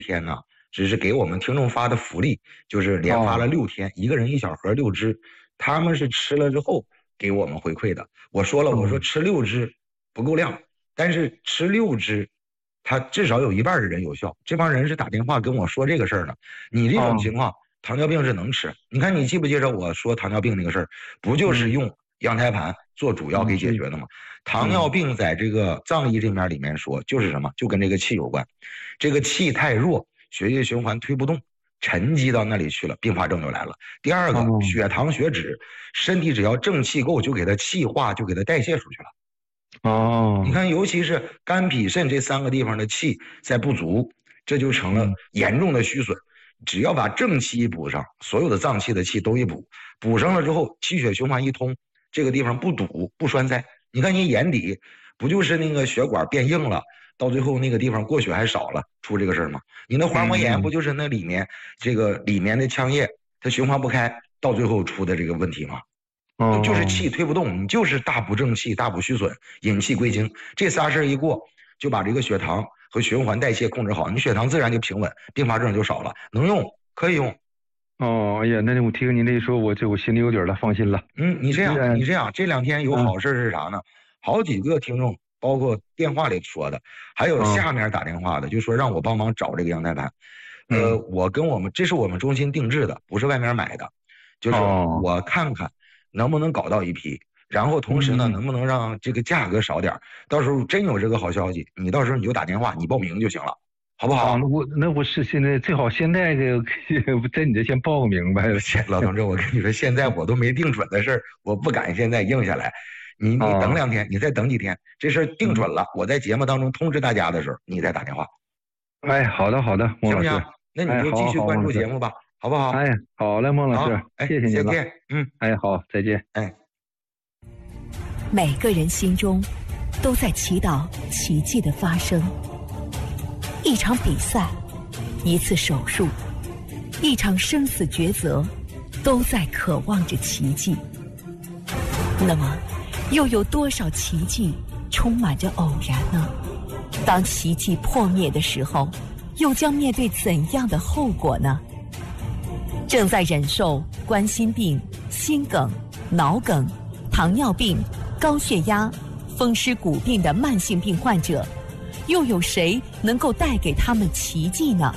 天呢，只是给我们听众发的福利，就是连发了6天，一个人1小盒6支，他们是吃了之后给我们回馈的。我说了，我说吃6支不够量，但是吃6支，他至少有一半的人有效。这帮人是打电话跟我说这个事儿呢。你这种情况，糖尿病是能吃。你看你记不记着我说糖尿病那个事儿，不就是用羊胎盘做主要给解决的吗？糖尿病在这个藏医这面里面说，就是什么，就跟这个气有关。这个气太弱，血液循环推不动，沉积到那里去了，并发症就来了。第二个，血糖血脂，身体只要正气够，就给它气化，就给它代谢出去了。你看，尤其是肝脾肾这3个地方的气在不足，这就成了严重的虚损。只要把正气一补上，所有的脏器的气都一补，补上了之后，气血循环一通，这个地方不堵不栓塞。你看你眼底不就是那个血管变硬了，到最后那个地方过血还少了，出这个事儿吗？你的滑膜炎不就是那里面这个里面的腔液它循环不开，到最后出的这个问题吗？就是气推不动，你就是大补正气，大补虚损，引气归经，这仨事儿一过，就把这个血糖和循环代谢控制好，你血糖自然就平稳，并发症就少了，能用可以用。 哎呀，那我听您这一说，我心里有底了，放心了。 你这样，这2天有好事是啥呢？好几个听众，包括电话里说的，还有下面打电话的，就说让我帮忙找这个羊胎盘。这是我们中心定制的，不是外面买的，就是我看看能不能搞到一批，然后同时呢，能不能让这个价格少点，到时候真有这个好消息，你到时候你就打电话，你报名就行了，好不好？ 那我是现在最好现在在你这先报个名呗。 老同志，我跟你说，现在我都没定准的事儿，我不敢现在应下来。你等2天，你再等几天，这事儿定准了，我在节目当中通知大家的时候，你再打电话。 哎，好的， 行不行？那你就继续关注节目吧，好不好？ 哎，好嘞，孟老师，谢谢您了。 再见。 好，再见。 每个人心中都在祈祷奇迹的发生。一场比赛，一次手术，一场生死抉择，都在渴望着奇迹。那么，又有多少奇迹充满着偶然呢？当奇迹破灭的时候，又将面对怎样的后果呢？正在忍受冠心病、心梗、脑梗、糖尿病、高血压、风湿骨病的慢性病患者，又有谁能够带给他们奇迹呢？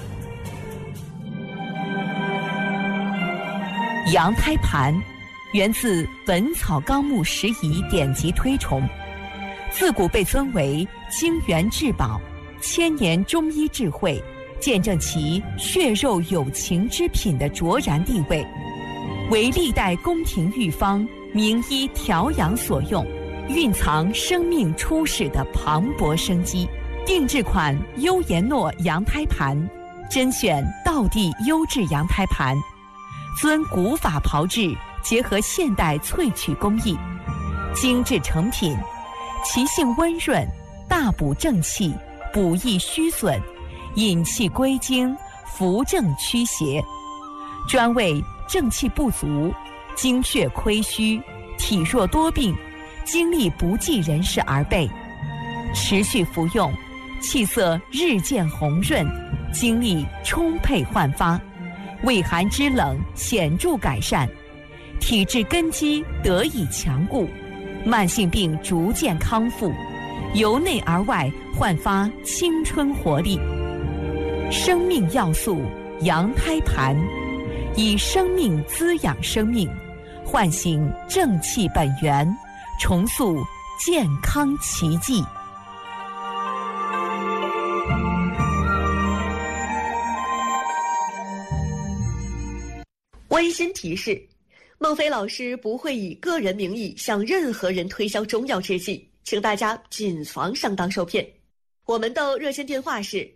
羊胎盘源自《本草纲目拾遗》典籍推崇，自古被尊为精元至宝，千年中医智慧，见证其血肉有情之品的卓然地位，为历代宫廷御方、名医调养所用，蕴藏生命初始的磅礴生机。定制款优颜诺羊胎盘，甄选道地优质羊胎盘，遵古法炮制，结合现代萃取工艺，精致成品，其性温润，大补正气，补益虚损，引气归经，扶正驱邪，专为正气不足、精血亏虚、体弱多病、精力不济人士而备。持续服用，气色日渐红润，精力充沛焕发，胃寒肢冷显著改善，体质根基得以强固，慢性病逐渐康复，由内而外焕发青春活力。生命要素羊胎盘，以生命滋养生命，唤醒正气本源，重塑健康奇迹。 温馨提示：孟非老师不会以个人名义向任何人推销中药制剂，请大家谨防上当受骗。我们的热线电话是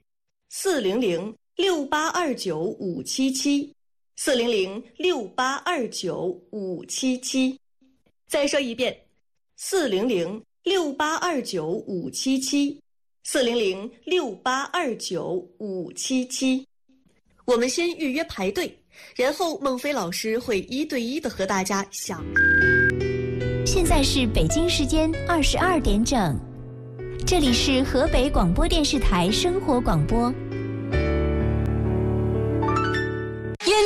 400-6829-577，400-6829-577。再说一遍，400-6829-577，400-6829-577。我们先预约排队，然后孟非老师会1对1的和大家详。 现在是北京时间22点整，这里是河北广播电视台生活广播。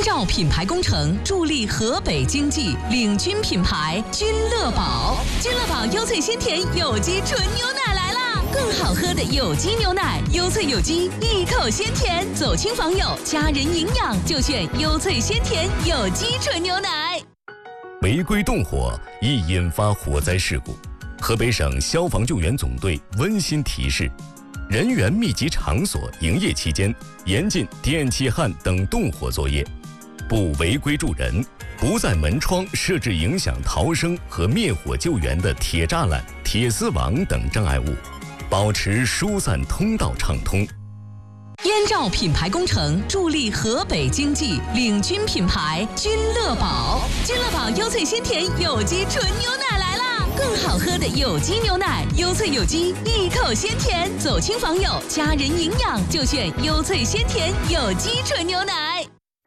照品牌工程助力河北经济，领军品牌君乐宝。君乐宝优萃鲜甜有机纯牛奶来啦！更好喝的有机牛奶，优萃有机，一口鲜甜。走亲访友，家人营养就选优萃鲜甜有机纯牛奶。 违规动火易引发火灾事故，河北省消防救援总队温馨提示：人员密集场所营业期间，严禁电气焊等动火作业，不违规助人，不在门窗设置影响逃生和灭火救援的铁栅栏、铁丝网等障碍物，保持疏散通道畅通。 燕赵品牌工程助力河北经济，领军品牌君乐宝。君乐宝优萃鲜甜有机纯牛奶来啦！更好喝的有机牛奶，优萃有机，一口鲜甜。走亲访友，家人营养就选优萃鲜甜有机纯牛奶。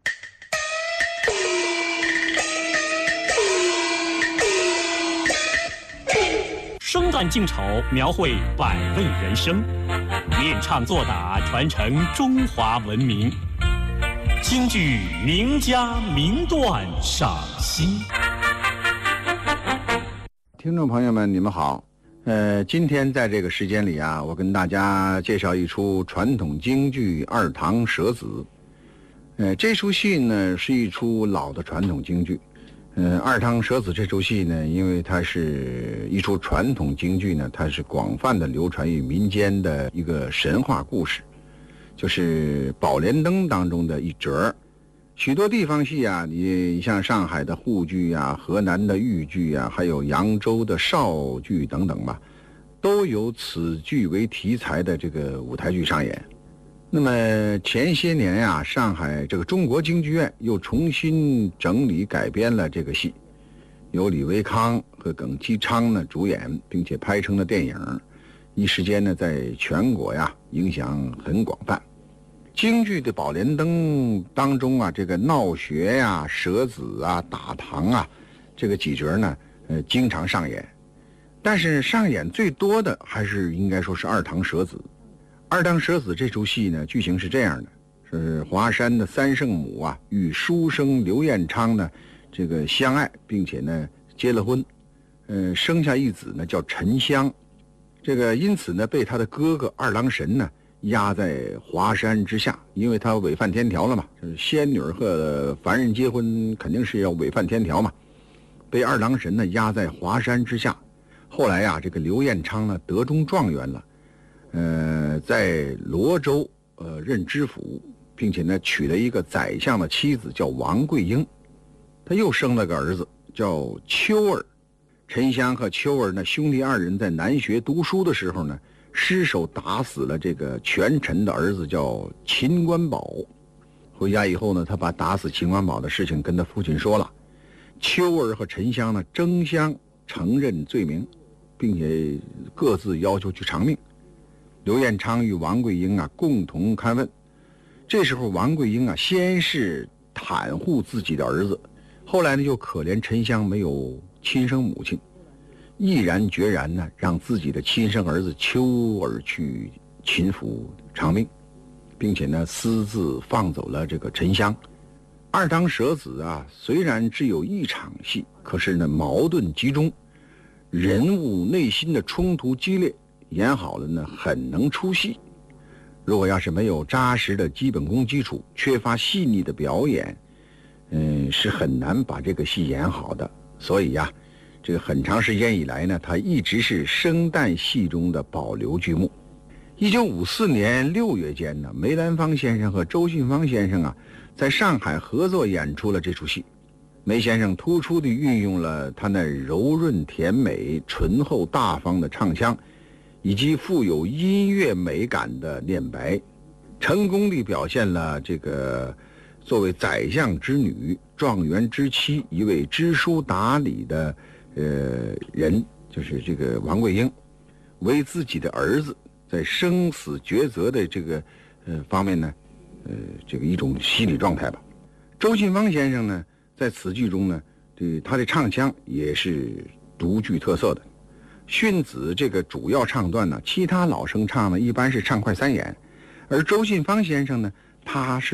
生旦净丑，描绘百味人生；练唱作打，传承中华文明。京剧名家名段赏析。 听众朋友们，你们好。今天在这个时间里啊，我跟大家介绍一出传统京剧《二堂舍子》。这出戏呢是一出老的传统京剧。二堂舍子这出戏呢，因为它是一出传统京剧呢，它是广泛的流传于民间的一个神话故事，就是《宝莲灯》当中的一折。许多地方戏啊，你像上海的沪剧啊、河南的豫剧啊，还有扬州的绍剧等等吧，都有此剧为题材的这个舞台剧上演。那么前些年呀，上海这个中国京剧院又重新整理改编了这个戏，由李维康和耿其昌呢主演，并且拍成了电影，一时间呢在全国呀影响很广泛。京剧的《宝莲灯》当中啊，这个闹学呀、舍子啊、打堂啊，这个几折呢，经常上演，但是上演最多的还是应该说是二堂舍子。二堂舍子这出戏呢，剧情是这样的：是华山的三圣母啊，与书生刘彦昌呢，这个相爱，并且呢结了婚，生下一子呢叫沉香，这个因此呢被他的哥哥二郎神呢压在华山之下，因为他违反天条了嘛，就是仙女和凡人结婚肯定是要违反天条嘛，被二郎神呢压在华山之下。后来呀，这个刘彦昌呢得中状元了。在罗州任知府，并且呢娶了一个宰相的妻子叫王桂英，他又生了个儿子叫秋儿。沉香和秋儿呢兄弟二人在南学读书的时候呢，失手打死了这个权臣的儿子叫秦官宝。回家以后呢，他把打死秦官宝的事情跟他父亲说了。秋儿和沉香呢争相承认罪名，并且各自要求去偿命。刘彦昌与王桂英啊共同勘问，这时候王桂英啊先是袒护自己的儿子，后来呢又可怜沉香没有亲生母亲，毅然决然呢让自己的亲生儿子秋儿去秦府偿命，并且呢私自放走了这个沉香。二堂舍子啊虽然只有一场戏，可是呢矛盾集中，人物内心的冲突激烈，演好了呢很能出戏。如果要是没有扎实的基本功基础，缺乏细腻的表演，是很难把这个戏演好的。所以呀，这个很长时间以来呢，它一直是生旦戏中的保留剧目。1954年6月间呢，梅兰芳先生和周信芳先生啊在上海合作演出了这出戏。梅先生突出地运用了他那柔润甜美、醇厚大方的唱腔，以及富有音乐美感的念白，成功地表现了这个作为宰相之女、状元之妻一位知书达理的人，就是这个王桂英，为自己的儿子在生死抉择的这个方面呢，这个一种心理状态吧。周信芳先生呢，在此剧中呢，他的唱腔也是独具特色的。训子这个主要唱段呢，其他老生唱呢一般是唱快三言，而周信芳先生呢，他是